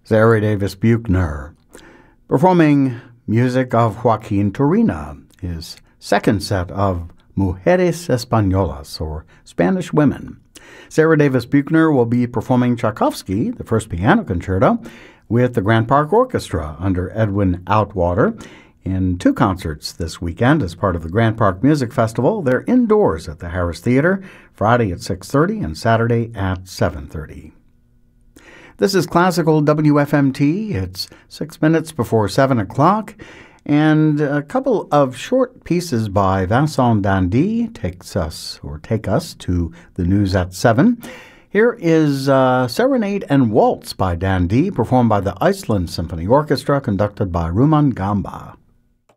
Sarah Davis Buchner, performing music of Joaquin Turina, his second set of Mujeres Españolas, or Spanish Women. Sarah Davis Buchner will be performing Tchaikovsky, the first piano concerto, with the Grant Park Orchestra under Edwin Outwater in 2 concerts this weekend as part of the Grant Park Music Festival. They're indoors at the Harris Theater, Friday at 6:30 and Saturday at 7:30. This is Classical WFMT. It's 6 minutes before 7 o'clock, and a couple of short pieces by Vincent Dandy take us to the news at 7. Here is Serenade and Waltz by Dandy, performed by the Iceland Symphony Orchestra, conducted by Ruman Gamba.